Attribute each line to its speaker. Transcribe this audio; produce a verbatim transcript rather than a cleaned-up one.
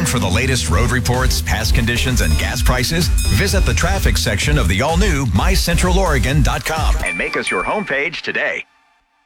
Speaker 1: for the latest road reports, past conditions, and gas prices? Visit the traffic section of the all-new my central oregon dot com and make us your homepage today.